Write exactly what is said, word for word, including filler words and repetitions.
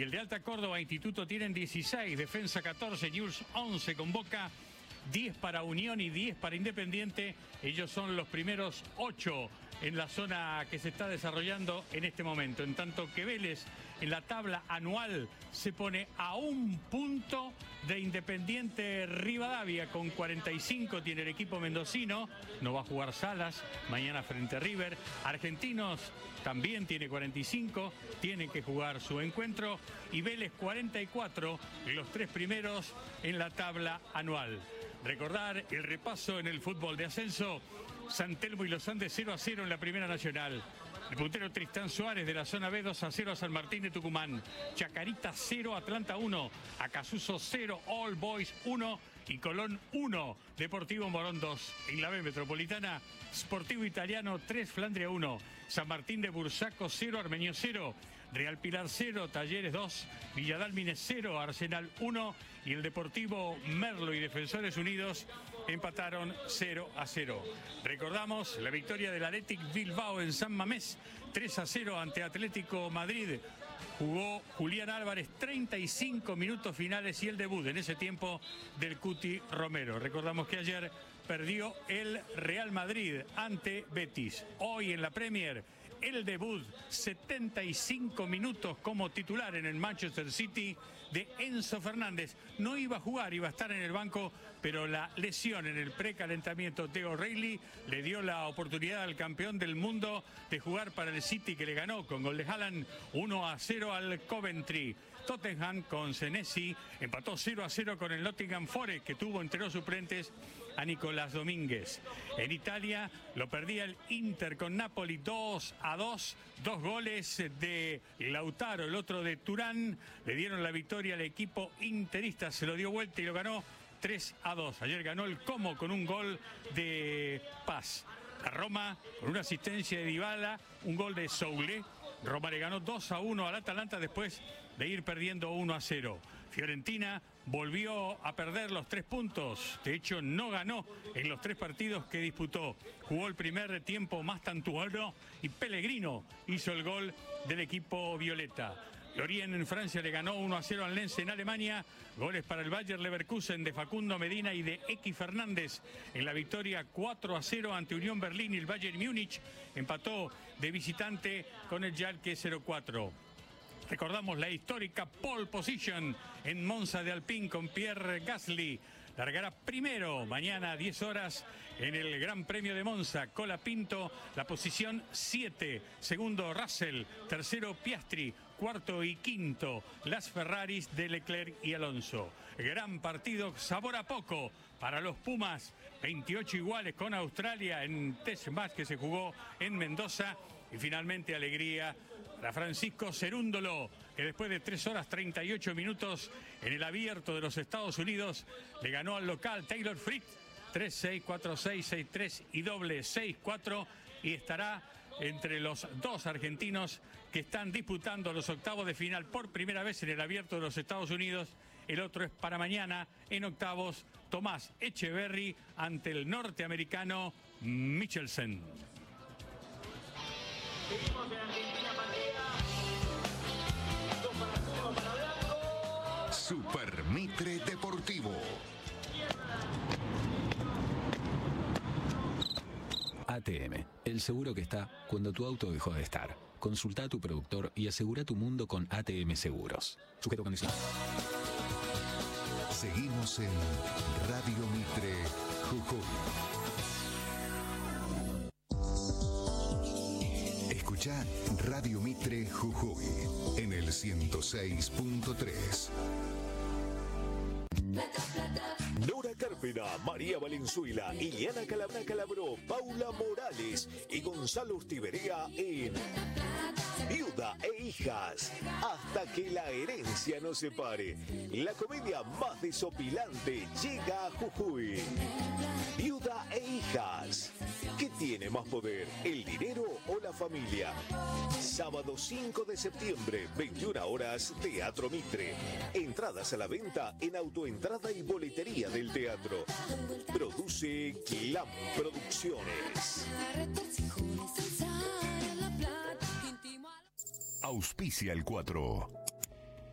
el de Alta Córdoba Instituto tienen dieciséis, Defensa catorce, News once con Boca, diez para Unión y diez para Independiente. Ellos son los primeros ocho en la zona que se está desarrollando en este momento. En tanto que Vélez en la tabla anual se pone a un punto de Independiente Rivadavia con cuarenta y cinco, tiene el equipo mendocino. No va a jugar Salas mañana frente a River. Argentinos también tiene cuarenta y cinco, tiene que jugar su encuentro. Y Vélez cuarenta y cuatro, los tres primeros en la tabla anual. Recordar el repaso en el fútbol de ascenso. San Telmo y Los Andes cero a cero en la Primera Nacional. El puntero Tristán Suárez de la zona B dos a cero a San Martín de Tucumán. Chacarita cero, Atlanta uno. Acasuso cero, All Boys uno. Y Colón uno, Deportivo Morón dos. En la B Metropolitana, Sportivo Italiano tres, Flandria uno. San Martín de Bursaco cero, Armenio cero. Real Pilar cero, Talleres dos. Villadálmine cero, Arsenal uno. Y el Deportivo Merlo y Defensores Unidos empataron cero a cero. Recordamos la victoria del Athletic Bilbao en San Mamés, tres a cero ante Atlético Madrid. Jugó Julián Álvarez treinta y cinco minutos finales y el debut en ese tiempo del Cuti Romero. Recordamos que ayer perdió el Real Madrid ante Betis. Hoy en la Premier, el debut, setenta y cinco minutos como titular en el Manchester City de Enzo Fernández. No iba a jugar, iba a estar en el banco, pero la lesión en el precalentamiento de O'Reilly le dio la oportunidad al campeón del mundo de jugar para el City, que le ganó con gol de Haaland uno a cero al Coventry. Tottenham con Senesi empató cero a cero con el Nottingham Forest, que tuvo entre los suplentes a Nicolás Domínguez. En Italia lo perdía el Inter con Napoli dos a dos, dos goles de Lautaro, el otro de Turán, le dieron la victoria al equipo interista, se lo dio vuelta y lo ganó tres a dos. Ayer ganó el Como con un gol de Paz. La Roma con una asistencia de Dybala, un gol de Soule. Roma le ganó dos a uno al Atalanta después de ir perdiendo uno a cero. Fiorentina volvió a perder los tres puntos. De hecho, no ganó en los tres partidos que disputó. Jugó el primer tiempo más Tantuano y Pellegrino hizo el gol del equipo violeta. Lorient en Francia le ganó uno a cero al Lens en Alemania. Goles para el Bayer Leverkusen de Facundo Medina y de Eki Fernández en la victoria cuatro a cero ante Unión Berlín, y el Bayern Múnich empató de visitante con el Schalke cero cuatro. Recordamos la histórica pole position en Monza de Alpine con Pierre Gasly. Largará primero mañana a diez horas en el Gran Premio de Monza. Colapinto, la posición siete. Segundo Russell. Tercero Piastri. Cuarto y quinto las Ferraris de Leclerc y Alonso. Gran partido, sabor a poco para los Pumas. veintiocho iguales con Australia en Test Match que se jugó en Mendoza. Y finalmente alegría para Francisco Cerúndolo, que después de tres horas treinta y ocho minutos en el Abierto de los Estados Unidos le ganó al local Taylor Fritz tres seis, cuatro seis, seis tres y doble seis cuatro, y estará entre los dos argentinos que están disputando los octavos de final por primera vez en el Abierto de los Estados Unidos. El otro es para mañana en octavos, Tomás Echeverry ante el norteamericano Michelsen. Seguimos en Argentina, partida. Dos para azul, para blanco. Super Mitre Deportivo. A T M, el seguro que está cuando tu auto dejó de estar. Consulta a tu productor y asegura tu mundo con A T M Seguros. Sujeto a condiciones. Seguimos en Radio Mitre Jujuy. Escucha Radio Mitre Jujuy en el ciento seis punto tres. Nora Carpena, María Valenzuela, Iliana Calabra Calabró, Paula Morales y Gonzalo Urtiberea en Viuda e Hijas, hasta que la herencia nos separe. La comedia más desopilante llega a Jujuy. Viuda e Hijas. ¿Qué tiene más poder, el dinero o la familia? Sábado cinco de septiembre, veintiuna horas, Teatro Mitre. Entradas a la venta en autoentrada y boletería del teatro. Produce Clam Producciones. Auspicia el cuatro.